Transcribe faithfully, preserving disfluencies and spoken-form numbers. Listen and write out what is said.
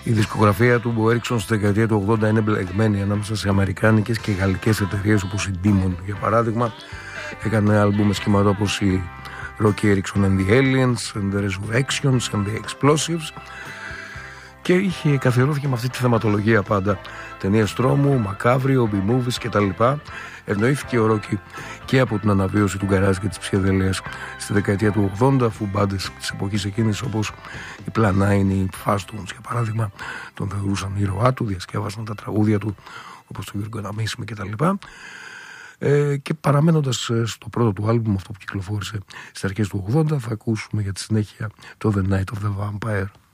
Η δισκογραφία του Μπο Έριξον στη δεκαετία του ογδόντα είναι μπλεγμένη ανάμεσα σε αμερικάνικες και γαλλικές εταιρείες όπως η Demon, για παράδειγμα. Έκανε άλμπουμ με σχήματα όπως η Rocky Erickson and the Aliens, and the Resurrections and the Explosives, και είχε καθιερώθηκε με αυτή τη θεματολογία πάντα. Ταινίες τρόμου, μακάβριο, B-movies κτλ. Ευνοήθηκε ο Ρόκι και από την αναβίωση του γκαράζ και της ψυχεδελίας στη δεκαετία του ογδόντα, αφού μπάντες της εποχής εκείνης όπως η Plan εννιά, οι Fastons για παράδειγμα, τον θεωρούσαν ήρωά του, διασκεύασαν τα τραγούδια του όπως το Γιώργο Αναμίσιμη κτλ. Ε, και παραμένοντας στο πρώτο του άλμπουμ, αυτό που κυκλοφόρησε στις αρχές του ογδόντα, θα ακούσουμε για τη συνέχεια το The Night of the Vampire.